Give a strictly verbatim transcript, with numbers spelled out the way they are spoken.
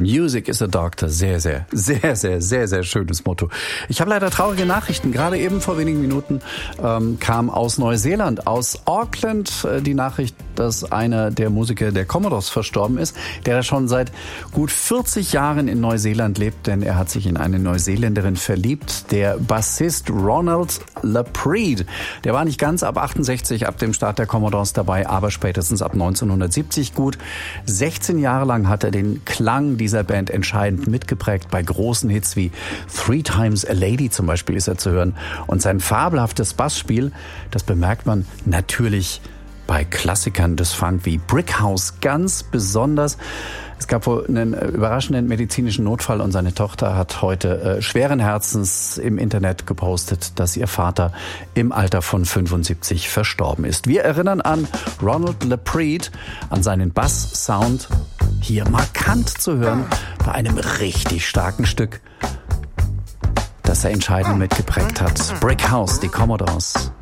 Music is a doctor. Sehr, sehr, sehr, sehr, sehr, sehr schönes Motto. Ich habe leider traurige Nachrichten. Gerade eben vor wenigen Minuten ähm, kam aus Neuseeland, aus Auckland, äh, die Nachricht, dass einer der Musiker der Commodores verstorben ist, der schon seit gut vierzig Jahren in Neuseeland lebt, denn er hat sich in eine Neuseeländerin verliebt. Der Bassist Ronald LaPrede, der war nicht ganz ab achtundsechzig, ab dem Start der Commodores dabei, aber spätestens ab neunzehnhundertsiebzig gut. sechzehn Jahre lang hat er den Klang dieser Band entscheidend mitgeprägt. Bei großen Hits wie Three Times a Lady zum Beispiel ist er zu hören. Und sein fabelhaftes Bassspiel, das bemerkt man natürlich bei Klassikern des Funk wie Brick House ganz besonders. Es gab wohl einen überraschenden medizinischen Notfall und seine Tochter hat heute äh, schweren Herzens im Internet gepostet, dass ihr Vater im Alter von fünfundsiebzig verstorben ist. Wir erinnern an Ronald LaPrede, an seinen Bass-Sound, hier markant zu hören bei einem richtig starken Stück, das er entscheidend mitgeprägt hat. Brick House, die Commodores.